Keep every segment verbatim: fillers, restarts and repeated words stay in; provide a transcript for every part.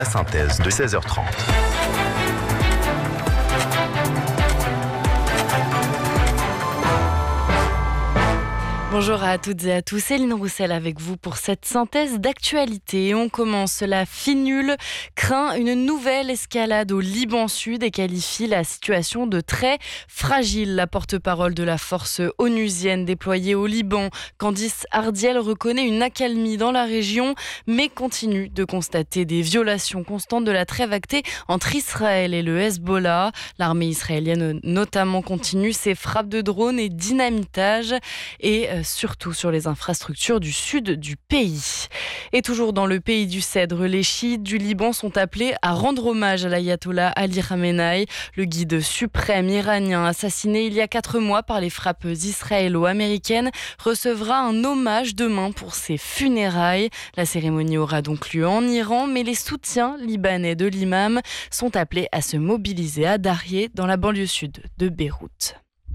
La synthèse de seize heures trente. Bonjour à toutes et à tous, Céline Roussel avec vous pour cette synthèse d'actualité. On commence. La FINUL craint une nouvelle escalade au Liban Sud et qualifie la situation de très fragile. La porte-parole de la force onusienne déployée au Liban, Candice Ardiel, reconnaît une accalmie dans la région, mais continue de constater des violations constantes de la trêve actée entre Israël et le Hezbollah. L'armée israélienne notamment continue ses frappes de drones et dynamitage et surtout sur les infrastructures du sud du pays. Et toujours dans le pays du cèdre, les chiites du Liban sont appelés à rendre hommage à l'ayatollah Ali Khamenei, le guide suprême iranien assassiné il y a quatre mois par les frappes israélo-américaines, recevra un hommage demain pour ses funérailles. La cérémonie aura donc lieu en Iran, mais les soutiens libanais de l'imam sont appelés à se mobiliser à Daryeh, dans la banlieue sud de Beyrouth.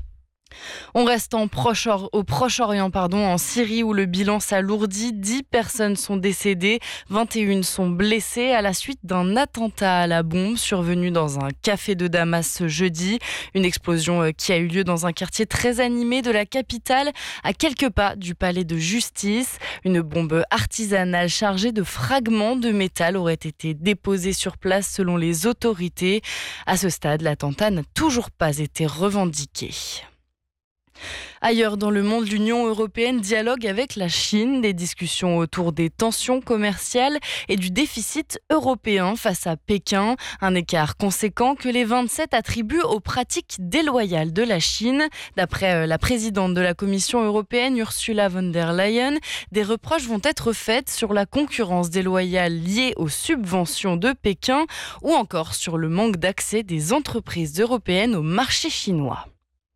On reste en Proche, au Proche-Orient, pardon, en Syrie où le bilan s'alourdit. dix personnes sont décédées, vingt et une sont blessées à la suite d'un attentat à la bombe survenu dans un café de Damas ce jeudi. Une explosion qui a eu lieu dans un quartier très animé de la capitale, à quelques pas du palais de justice. Une bombe artisanale chargée de fragments de métal aurait été déposée sur place selon les autorités. À ce stade, l'attentat n'a toujours pas été revendiqué. Ailleurs dans le monde, l'Union européenne dialogue avec la Chine. Des discussions autour des tensions commerciales et du déficit européen face à Pékin. Un écart conséquent que les vingt-sept attribuent aux pratiques déloyales de la Chine. D'après la présidente de la Commission européenne, Ursula von der Leyen, des reproches vont être faits sur la concurrence déloyale liée aux subventions de Pékin ou encore sur le manque d'accès des entreprises européennes au marché chinois.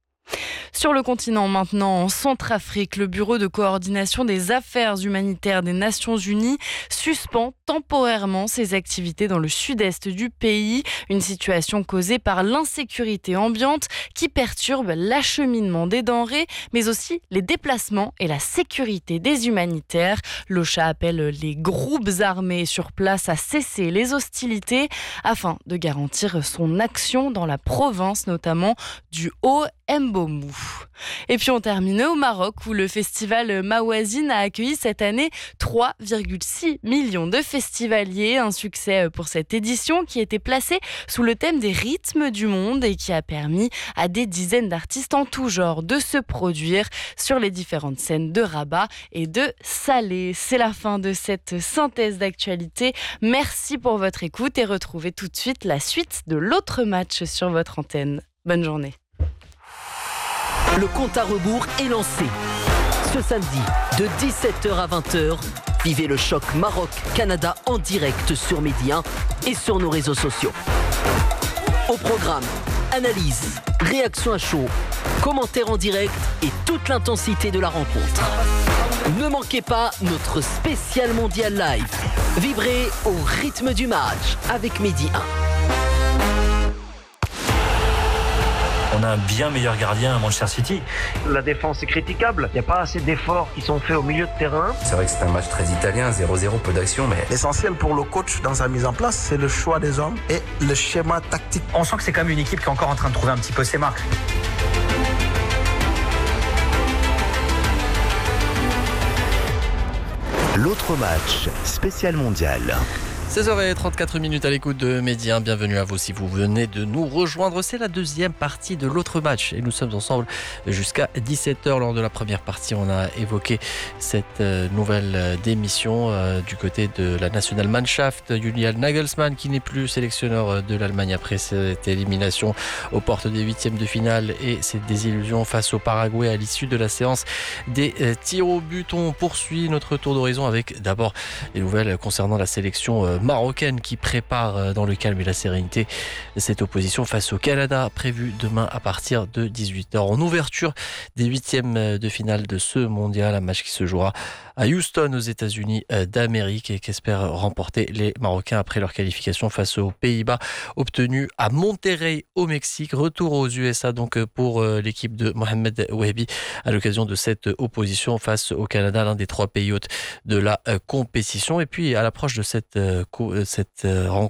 Sur le continent maintenant, en Centrafrique, le Bureau de coordination des affaires humanitaires des Nations Unies suspend temporairement ses activités dans le sud-est du pays. Une situation causée par l'insécurité ambiante qui perturbe l'acheminement des denrées, mais aussi les déplacements et la sécurité des humanitaires. L'OCHA appelle les groupes armés sur place à cesser les hostilités afin de garantir son action dans la province, notamment du Haut-Mbomou. Et puis on termine au Maroc où le festival Mawazine a accueilli cette année trois virgule six millions de festivaliers. Un succès pour cette édition qui était placée sous le thème des rythmes du monde et qui a permis à des dizaines d'artistes en tout genre de se produire sur les différentes scènes de Rabat et de Salé. C'est la fin de cette synthèse d'actualité. Merci pour votre écoute et retrouvez tout de suite la suite de l'autre match sur votre antenne. Bonne journée. Le compte à rebours est lancé. Ce samedi, de dix-sept heures à vingt heures, vivez le choc Maroc-Canada en direct sur Midi un et sur nos réseaux sociaux. Au programme, analyse, réaction à chaud, commentaires en direct et toute l'intensité de la rencontre. Ne manquez pas notre spécial mondial live. Vibrez au rythme du match avec Midi un. On a un bien meilleur gardien à Manchester City. La défense est critiquable. Il n'y a pas assez d'efforts qui sont faits au milieu de terrain. C'est vrai que c'est un match très italien, zéro zéro, peu d'action. Mais l'essentiel pour le coach dans sa mise en place, c'est le choix des hommes et le schéma tactique. On sent que c'est quand même une équipe qui est encore en train de trouver un petit peu ses marques. L'autre match, spécial mondial. seize heures trente-quatre minutes à l'écoute de Midi un. Bienvenue à vous si vous venez de nous rejoindre. C'est la deuxième partie de l'autre match et nous sommes ensemble jusqu'à dix-sept heures. Lors de la première partie, on a évoqué cette nouvelle démission du côté de la Nationalmannschaft. Julian Nagelsmann qui n'est plus sélectionneur de l'Allemagne après cette élimination aux portes des huitièmes de finale et cette désillusion face au Paraguay à l'issue de la séance des tirs au but. On poursuit notre tour d'horizon avec d'abord les nouvelles concernant la sélection marocaine qui prépare dans le calme et la sérénité cette opposition face au Canada prévue demain à partir de dix-huit heures en ouverture des huitièmes de finale de ce mondial, un match qui se jouera à Houston aux États-Unis d'Amérique et qu'espèrent remporter les Marocains après leur qualification face aux Pays-Bas obtenue à Monterrey au Mexique. Retour aux U S A donc pour l'équipe de Mohamed Wahbi à l'occasion de cette opposition face au Canada, l'un des trois pays hôtes de la compétition. Et puis à l'approche de cette, cette rencontre,